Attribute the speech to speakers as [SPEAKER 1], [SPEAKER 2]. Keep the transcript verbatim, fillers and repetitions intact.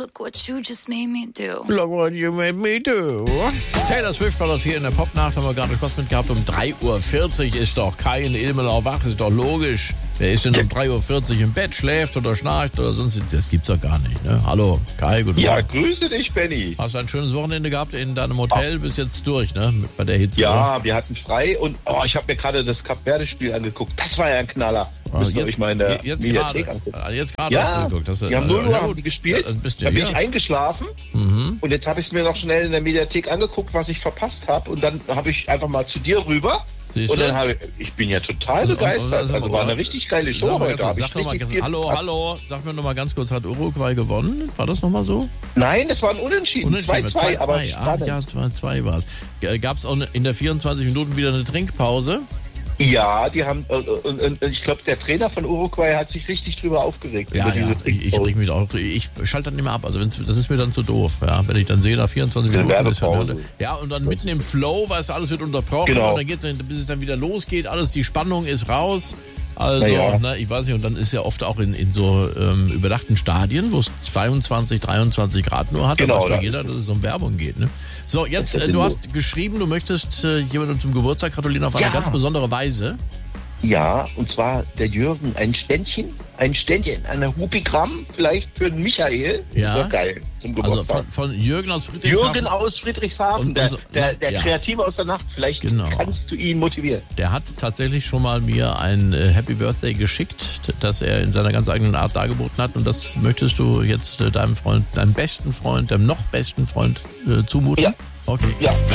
[SPEAKER 1] Look what you just made me do.
[SPEAKER 2] Look what you made me do. Taylor Swift war das hier in der Popnacht, haben wir gerade Spaß mit gehabt. Um drei Uhr vierzig ist doch kein Ilmenau wach, ist doch logisch. Wer ist denn um drei Uhr vierzig im Bett, schläft oder schnarcht oder sonst? Das gibt's doch gar nicht, ne? Hallo, Kai, guten
[SPEAKER 3] Ja,
[SPEAKER 2] Morgen.
[SPEAKER 3] grüße dich, Benny.
[SPEAKER 2] Hast du ein schönes Wochenende gehabt in deinem Hotel? Bist jetzt durch, ne? Bei der Hitze.
[SPEAKER 3] Ja, wir hatten frei und oh, ich habe mir gerade das Kap-Verde-Spiel angeguckt. Das war ja ein Knaller.
[SPEAKER 2] Ah,
[SPEAKER 3] Müsst ihr
[SPEAKER 2] jetzt-
[SPEAKER 3] euch mal in der
[SPEAKER 2] jetzt
[SPEAKER 3] Mediathek
[SPEAKER 2] gerade.
[SPEAKER 3] angucken.
[SPEAKER 2] Ah, jetzt gerade
[SPEAKER 3] Ja,
[SPEAKER 2] hast du geguckt. Hast du,
[SPEAKER 3] die haben
[SPEAKER 2] also,
[SPEAKER 3] null Uhr
[SPEAKER 2] ja,
[SPEAKER 3] haben
[SPEAKER 2] gut.
[SPEAKER 3] die gespielt.
[SPEAKER 2] Ja, dann bist du
[SPEAKER 3] Da bin
[SPEAKER 2] hier.
[SPEAKER 3] ich eingeschlafen
[SPEAKER 2] Mhm.
[SPEAKER 3] und jetzt habe ich es mir noch schnell in der Mediathek angeguckt, was ich verpasst habe. Und dann habe ich einfach mal zu dir rüber.
[SPEAKER 2] Siehst
[SPEAKER 3] Und
[SPEAKER 2] du?
[SPEAKER 3] dann habe ich, ich bin ja total
[SPEAKER 2] Und- und-
[SPEAKER 3] begeistert.
[SPEAKER 2] und-
[SPEAKER 3] Also war eine richtig geile Show
[SPEAKER 2] Sag mal
[SPEAKER 3] heute.
[SPEAKER 2] ganz
[SPEAKER 3] Habe
[SPEAKER 2] kurz,
[SPEAKER 3] ich
[SPEAKER 2] sag noch mal
[SPEAKER 3] richtig
[SPEAKER 2] ganz-
[SPEAKER 3] viel
[SPEAKER 2] Hallo,
[SPEAKER 3] Spaß.
[SPEAKER 2] hallo. Sag mir noch mal ganz kurz, hat Uruguay gewonnen? War das noch mal so?
[SPEAKER 3] Nein, das war ein Unentschieden. zwei zwei, aber
[SPEAKER 2] Ah,
[SPEAKER 3] spannend.
[SPEAKER 2] ja, zwei zwei war es. Gab es auch in der vierundzwanzig Minuten wieder eine Trinkpause?
[SPEAKER 3] Ja, die haben, und, und, und ich glaube, der Trainer von Uruguay hat sich richtig drüber aufgeregt.
[SPEAKER 2] Ja,
[SPEAKER 3] über
[SPEAKER 2] ja,
[SPEAKER 3] diese
[SPEAKER 2] ich, ich
[SPEAKER 3] Trinkpause.
[SPEAKER 2] sprich mich auch. Ich schalte dann immer ab. Also wenn's, das ist mir dann zu doof. Ja, wenn ich dann sehe, nach vierundzwanzig
[SPEAKER 3] Das ist eine
[SPEAKER 2] Minuten ist
[SPEAKER 3] Werbepause.
[SPEAKER 2] ja, und dann mitten im Flow, weißt du, alles wird unterbrochen.
[SPEAKER 3] Genau.
[SPEAKER 2] Und dann geht's, dann, bis es dann wieder losgeht, alles, die Spannung ist raus. Also,
[SPEAKER 3] Ja.
[SPEAKER 2] ne, ich weiß nicht, und dann ist ja oft auch in, in so ähm, überdachten Stadien, wo es zweiundzwanzig, dreiundzwanzig Grad nur hat,
[SPEAKER 3] Genau,
[SPEAKER 2] aber
[SPEAKER 3] da
[SPEAKER 2] jeder,
[SPEAKER 3] ist
[SPEAKER 2] dass
[SPEAKER 3] es.
[SPEAKER 2] es um Werbung geht. Ne? So, jetzt,
[SPEAKER 3] Das ist
[SPEAKER 2] äh, du
[SPEAKER 3] so.
[SPEAKER 2] hast geschrieben, du möchtest äh, jemandem zum Geburtstag gratulieren auf eine
[SPEAKER 3] Ja.
[SPEAKER 2] ganz besondere Weise.
[SPEAKER 3] Ja, und zwar der Jürgen, ein Ständchen, ein Ständchen, eine Hupigramm, vielleicht für den Michael. Das
[SPEAKER 2] Ja.
[SPEAKER 3] wäre geil zum
[SPEAKER 2] Also
[SPEAKER 3] Geburtstag.
[SPEAKER 2] von, von Jürgen aus Friedrichshafen.
[SPEAKER 3] Jürgen aus Friedrichshafen,
[SPEAKER 2] Und
[SPEAKER 3] der,
[SPEAKER 2] unser-
[SPEAKER 3] der, der
[SPEAKER 2] ja.
[SPEAKER 3] Kreative aus der Nacht. Vielleicht
[SPEAKER 2] Genau.
[SPEAKER 3] kannst du ihn motivieren.
[SPEAKER 2] Der hat tatsächlich schon mal mir ein äh, Happy Birthday geschickt, das er in seiner ganz eigenen Art dargeboten hat. Und das möchtest du jetzt äh, deinem Freund, deinem besten Freund, deinem noch besten Freund äh, zumuten?
[SPEAKER 3] Ja.
[SPEAKER 2] Okay.
[SPEAKER 3] Ja.